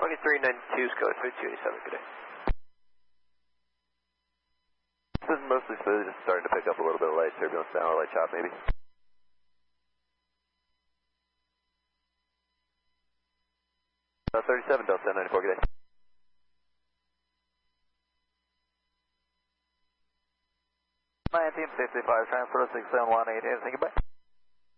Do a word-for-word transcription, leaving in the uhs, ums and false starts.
twenty-three ninety-two, Scout three two eighty-seven, good day. This is mostly smooth, just starting to pick up a little bit of light turbulence now, or light chop maybe. Uh, thirty-seven, Delta ten ninety-four, good day. nineteen fifty-five, transfer six seven one eight, anything back.